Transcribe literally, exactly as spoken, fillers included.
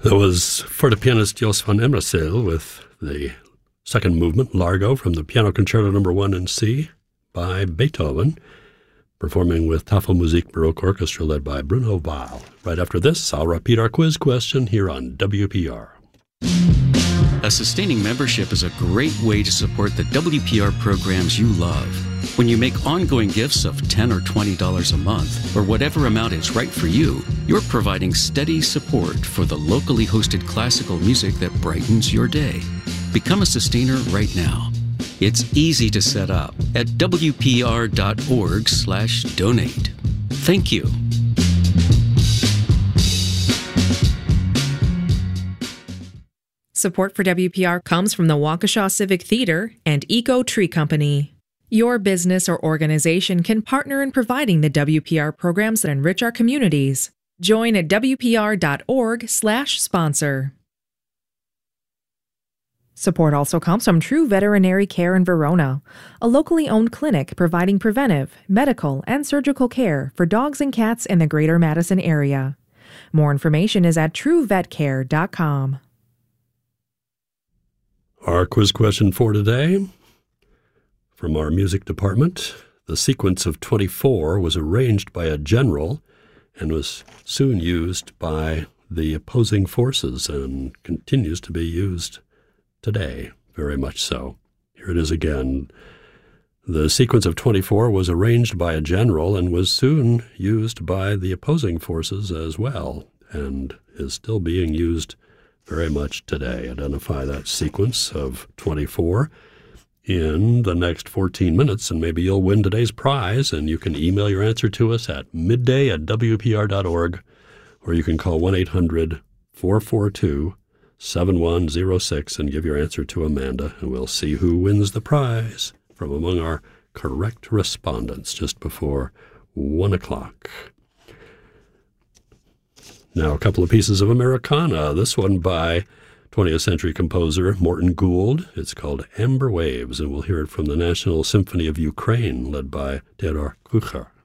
That was for the pianist Jos van Emmersel with the second movement, Largo, from the Piano Concerto Number One in C by Beethoven, performing with Tafelmusik Baroque Orchestra led by Bruno Weil. Right after this, I'll repeat our quiz question here on W P R. A sustaining membership is a great way to support the W P R programs you love. When you make ongoing gifts of ten dollars or twenty dollars a month, or whatever amount is right for you, you're providing steady support for the locally hosted classical music that brightens your day. Become a sustainer right now. It's easy to set up at wpr.org slash donate. Thank you. Support for W P R comes from the Waukesha Civic Theater and Eco Tree Company. Your business or organization can partner in providing the W P R programs that enrich our communities. Join at wpr.org slash sponsor. Support also comes from True Veterinary Care in Verona, a locally owned clinic providing preventive, medical, and surgical care for dogs and cats in the greater Madison area. More information is at true vet care dot com. Our quiz question for today, from our music department: the sequence of twenty-four was arranged by a general and was soon used by the opposing forces and continues to be used today, very much so. Here it is again. The sequence of twenty-four was arranged by a general and was soon used by the opposing forces as well, and is still being used very much today. Identify that sequence of twenty-four in the next fourteen minutes, and maybe you'll win today's prize. And you can email your answer to us at midday at w p r dot org, or you can call one eight hundred four four two seven one zero six and give your answer to Amanda, and we'll see who wins the prize from among our correct respondents just before one o'clock. Now, a couple of pieces of Americana. This one by twentieth century composer Morton Gould. It's called Amber Waves, and we'll hear it from the National Symphony of Ukraine, led by Theodor Kucher.